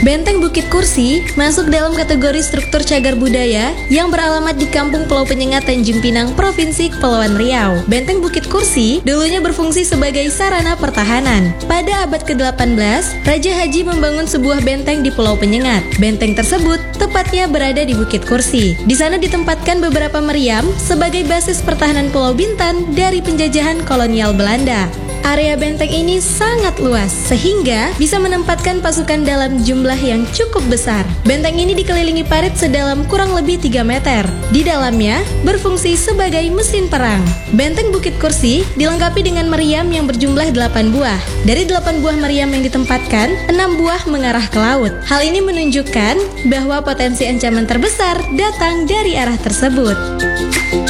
Benteng Bukit Kursi masuk dalam kategori struktur cagar budaya yang beralamat di Kampung Pulau Penyengat, Tanjung Pinang, Provinsi Kepulauan Riau. Benteng Bukit Kursi dulunya berfungsi sebagai sarana pertahanan. Pada abad ke-18, Raja Haji membangun sebuah benteng di Pulau Penyengat. Benteng tersebut tepatnya berada di Bukit Kursi. Di sana ditempatkan beberapa meriam sebagai basis pertahanan Pulau Bintan dari penjajahan kolonial Belanda. Area benteng ini sangat luas, sehingga bisa menempatkan pasukan dalam jumlah yang cukup besar. Benteng ini dikelilingi parit sedalam kurang lebih 3 meter. Di dalamnya berfungsi sebagai mesin perang. Benteng Bukit Kursi dilengkapi dengan meriam yang berjumlah 8 buah. Dari 8 buah meriam yang ditempatkan, 6 buah mengarah ke laut. Hal ini menunjukkan bahwa potensi ancaman terbesar datang dari arah tersebut.